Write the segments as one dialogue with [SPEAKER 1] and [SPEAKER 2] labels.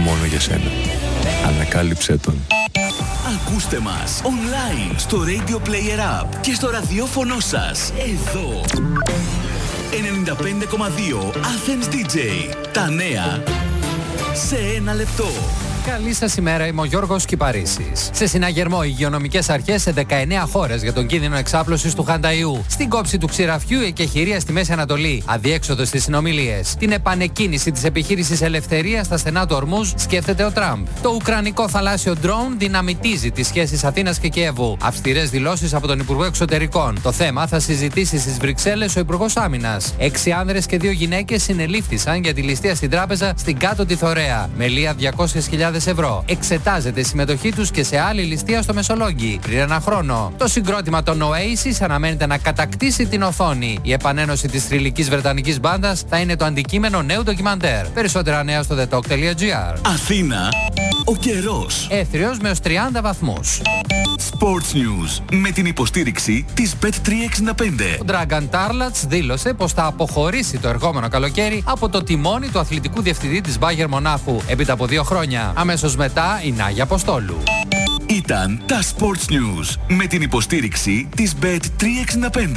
[SPEAKER 1] μόνο για σένα. Ανακάλυψέ τον.
[SPEAKER 2] Ακούστε μας online στο Radio Player App και στο ραδιόφωνο σας. Εδώ 95,2 Athens DJ. Τα νέα σε ένα λεπτό.
[SPEAKER 3] Καλή σας ημέρα, είμαι ο Γιώργος Κυπαρίσης. Σε συναγερμό υγειονομικές αρχές σε 19 χώρες για τον κίνδυνο εξάπλωσης του χανταϊού. Στην κόψη του ξηραφιού η εκεχηρία στη Μέση Ανατολή. Αδιέξοδο στις συνομιλίες. Την επανεκκίνηση της επιχείρησης Ελευθερίας στα στενά του Ορμούζ σκέφτεται ο Τραμπ. Το ουκρανικό θαλάσσιο ντρόουν δυναμητίζει τις σχέσεις Αθήνας και Κιέβου. Αυστηρές δηλώσεις από τον Υπουργό Εξωτερικών. Το θέμα θα συζητήσει στις Βρυξέλλες ο Υπουργός Άμυνας. 6 άνδρες και 2 γυναίκες συνελήφθησαν για τη ληστεία στην τράπεζα στην Κάτω τη Θωρέα. Μελία 200.000 ευρώ. Εξετάζεται η συμμετοχή τους και σε άλλη ληστεία στο Μεσολόγγι πριν ένα χρόνο. Το συγκρότημα των Oasis αναμένεται να κατακτήσει την οθόνη. Η επανένωση της θρυλικής βρετανικής μπάντας θα είναι το αντικείμενο νέου ντοκιμαντέρ. Περισσότερα νέα στο thetalk.gr.
[SPEAKER 2] Αθήνα, ο καιρός.
[SPEAKER 3] Έθριος με ως 30 βαθμούς.
[SPEAKER 2] Sports News με την υποστήριξη της Bet365.
[SPEAKER 3] Ο Dragan Tarlats δήλωσε πως θα αποχωρήσει το ερχόμενο καλοκαίρι από το τιμόνι του αθλητικού διευθυντή της Bayern Μονάχου έπειτα από 2 χρόνια. Αμέσως μετά η Νάγια Αποστόλου.
[SPEAKER 2] Ήταν τα Sports News με την υποστήριξη της Bet365.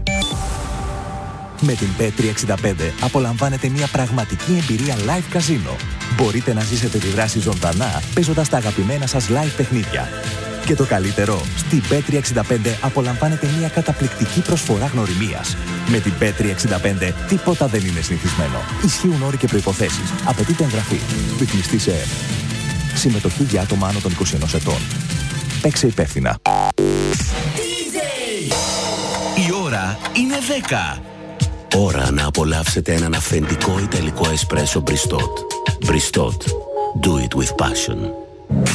[SPEAKER 4] Με την Bet365 απολαμβάνετε μια πραγματική εμπειρία live καζίνο. Μπορείτε να ζήσετε τη δράση ζωντανά παίζοντας τα αγαπημένα σας live παιχνίδια. Και το καλύτερο, στην Bet365 απολαμβάνετε μια καταπληκτική προσφορά γνωριμίας. Με την Bet365 τίποτα δεν είναι συνηθισμένο. Ισχύουν όροι και προϋποθέσεις. Απαιτείται εγγραφή. Ρυθμιστή σε ΕΕΠ. Συμμετοχή για άτομα άνω των 21 ετών. Παίξε υπεύθυνα.
[SPEAKER 2] Η ώρα είναι 10.
[SPEAKER 5] Ώρα να απολαύσετε έναν αυθεντικό ιταλικό εσπρέσο Bristot. Bristot. Do it with passion.